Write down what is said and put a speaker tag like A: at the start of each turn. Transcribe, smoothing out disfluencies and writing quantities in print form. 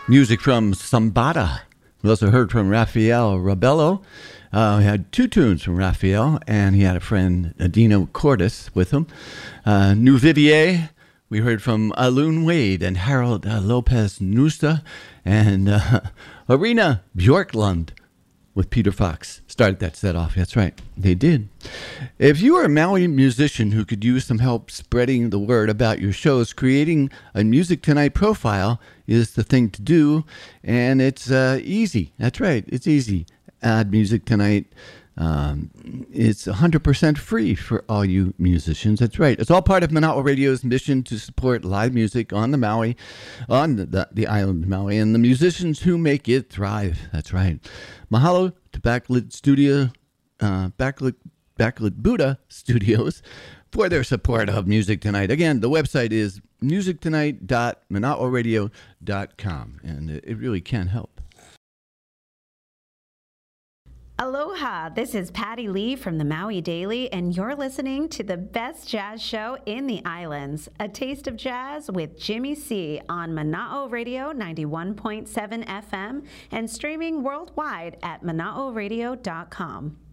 A: Music from Sambada. We also heard from Rafael Rabello. We had two tunes from Rafael, and he had a friend, Dino Cordes, with him. New Vivier, we heard from Alun Wade and Harold Lopez Nusta, and Arena Bjorklund with Peter Fox. Started that set off. That's right. They did. If you are a Maui musician who could use some help spreading the word about your shows, creating a Music Tonight profile is the thing to do. And it's easy. That's right. It's easy. Add Music Tonight. It's 100% free for all you musicians. That's right. It's all part of Manawa Radio's mission to support live music on the Maui, on the island of Maui, and the musicians who make it thrive. That's right. Mahalo to Backlit Studio, Backlit Buddha Studios for their support of Music Tonight. Again, the website is musictonight.manawaradio.com, and it really can help.
B: Aloha, this is Patty Lee from the Maui Daily, and you're listening to the best jazz show in the islands, A Taste of Jazz with Jimmy C on Mana'o Radio 91.7 FM and streaming worldwide at manaoradio.com.